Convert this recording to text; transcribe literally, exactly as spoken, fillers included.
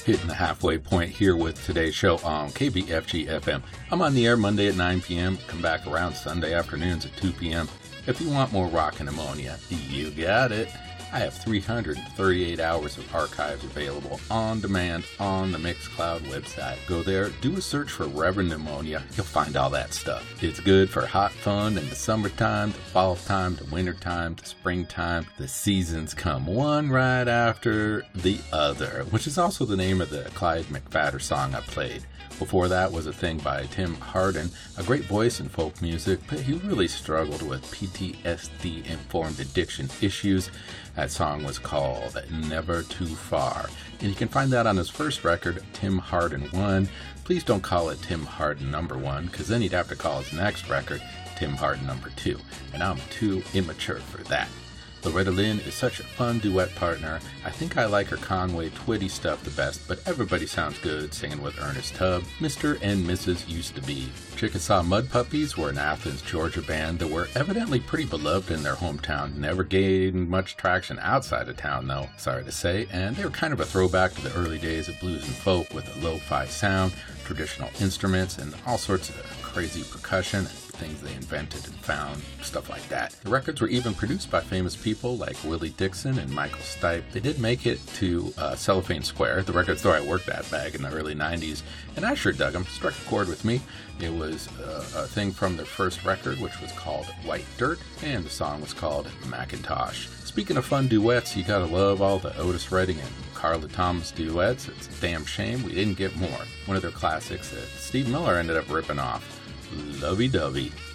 hitting the halfway point here with today's show on K B F G F M. I'm on the air Monday at nine p.m. Come back around Sunday afternoons at two p.m. If you want more rock and ammonia, you got it. I have three hundred thirty-eight hours of archives available on demand on the Mixcloud website. Go there, do a search for Reverend Pneumonia. You'll find all that stuff. It's good for hot fun in the summertime, the fall time, the wintertime, the springtime. The seasons come one right after the other, which is also the name of the Clyde McPhatter song I played. Before that was a thing by Tim Hardin, a great voice in folk music, but he really struggled with P T S D-informed addiction issues. That song was called Never Too Far, and you can find that on his first record, Tim Hardin one. Please don't call it Tim Hardin number one, because then he'd have to call his next record Tim Hardin number two, and I'm too immature for that. Loretta Lynn is such a fun duet partner. I think I like her Conway Twitty stuff the best, but everybody sounds good singing with Ernest Tubb. Mister and Missus Used to Be. Chickasaw Mud Puppies were an Athens, Georgia band that were evidently pretty beloved in their hometown. Never gained much traction outside of town, though, sorry to say, and they were kind of a throwback to the early days of blues and folk with a lo-fi sound, traditional instruments, and all sorts of crazy percussion and things they invented and found, stuff like that. The records were even produced by famous people like Willie Dixon and Michael Stipe. They did make it to uh, Cellophane Square, the record store I worked at back in the early nineties, and I sure dug them. Struck a chord with me. It was uh, a thing from their first record, which was called White Dirt, and the song was called Macintosh. Speaking of fun duets, you gotta love all the Otis Redding and Carla Thomas duets. It's a damn shame we didn't get more. One of their classics that Steve Miller ended up ripping off, Lovey Dovey.